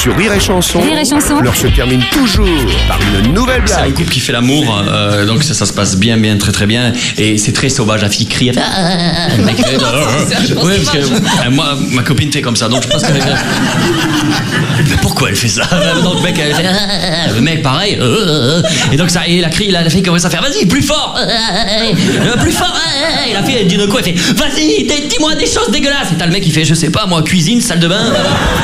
Sur Rire et Chanson, Rire et Chanson. l'heure se termine toujours par une nouvelle C'est un blague. couple qui fait l'amour, donc ça se passe bien, très très bien, et c'est très sauvage. La fille crie, elle fait, le mec fait, ouais, parce que moi, ma copine fait comme ça, donc je pense que. Mais pourquoi elle fait ça? Donc le mec, elle fait, le mec pareil, et donc ça, et la fille commence à faire, vas-y, plus fort, plus fort, et la fille elle dit de quoi, elle fait, vas-y, dis-moi des choses dégueulasses, et t'as le mec qui fait, je sais pas, moi, cuisine, salle de bain.